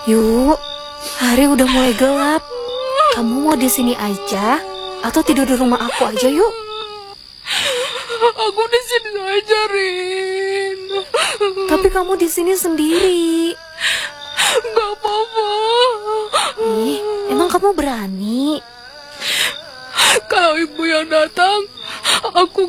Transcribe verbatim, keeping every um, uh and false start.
Yuk, hari udah mulai gelap. Kamu mau di sini aja atau tidur di rumah aku aja yuk? Aku di sini aja, Rin. Tapi kamu di sini sendiri. Gak apa-apa. Ih, emang kamu berani? Kalau ibu yang datang, aku